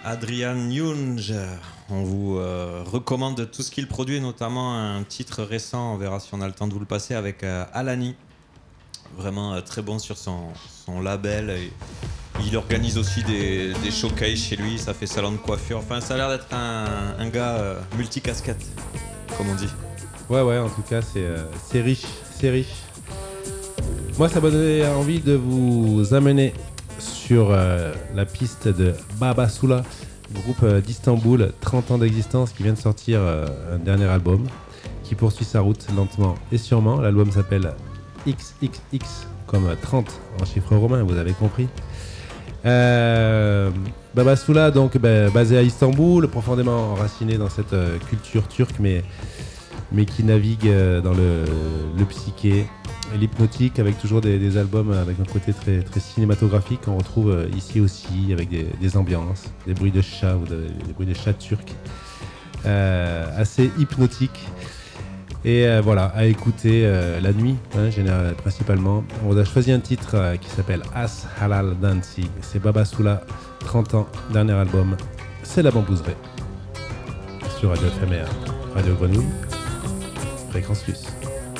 Adrian Younge, on vous recommande tout ce qu'il produit, notamment un titre récent, on verra si on a le temps de vous le passer, avec Alani. Vraiment très bon sur son label. Et il organise aussi des showcases chez lui, ça fait salon de coiffure. Enfin, ça a l'air d'être un gars multicasquette, comme on dit. Ouais, en tout cas, c'est riche, c'est riche. Moi, ça m'a donné envie de vous amener sur la piste de Baba Sula, groupe d'Istanbul, 30 ans d'existence, qui vient de sortir un dernier album, qui poursuit sa route lentement et sûrement. L'album s'appelle XXX, comme 30 en chiffre romain, vous avez compris. Baba Sula, donc basé à Istanbul, profondément enraciné dans cette culture turque, mais qui navigue dans le psyché, l'hypnotique, avec toujours des albums avec un côté très, très cinématographique qu'on retrouve ici aussi, avec des ambiances, des bruits de chats ou des bruits de chats turcs, assez hypnotiques. Et voilà, à écouter la nuit, principalement. On a choisi un titre qui s'appelle As Halal Dansi. C'est Baba Sula, 30 ans, dernier album. C'est la bambouseraie. Sur Radio FMR, Radio Grenouille, Fréquence Plus.